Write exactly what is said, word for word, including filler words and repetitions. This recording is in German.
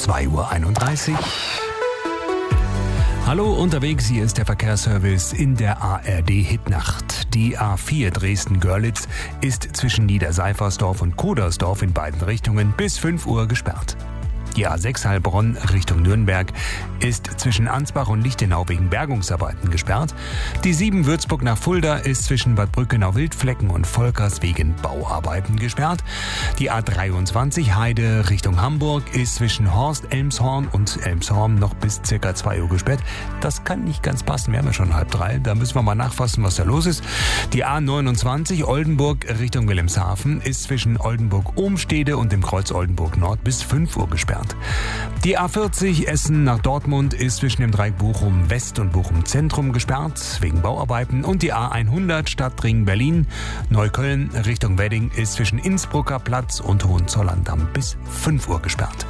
zwei Uhr einunddreißig. Hallo unterwegs, hier ist der Verkehrsservice in der A R D-Hitnacht. Die A vier Dresden-Görlitz ist zwischen Niederseifersdorf und Kodersdorf in beiden Richtungen bis fünf Uhr gesperrt. Die A sechs Heilbronn Richtung Nürnberg ist zwischen Ansbach und Lichtenau wegen Bergungsarbeiten gesperrt. Die sieben Würzburg nach Fulda ist zwischen Bad Brückenau-Wildflecken und Volkers wegen Bauarbeiten gesperrt. Die A dreiundzwanzig Heide Richtung Hamburg ist zwischen Horst, Elmshorn und Elmshorn noch bis circa zwei Uhr gesperrt. Das kann nicht ganz passen, wir haben ja schon halb drei, da müssen wir mal nachfassen, was da los ist. Die A neunundzwanzig Oldenburg Richtung Wilhelmshaven ist zwischen Oldenburg-Ohmstede und dem Kreuz Oldenburg Nord bis fünf Uhr gesperrt. Die A vierzig Essen nach Dortmund ist zwischen dem Dreieck Bochum West und Bochum Zentrum gesperrt wegen Bauarbeiten und die A hundert Stadtring Berlin Neukölln Richtung Wedding ist zwischen Innsbrucker Platz und Hohenzollern-Damm bis fünf Uhr gesperrt.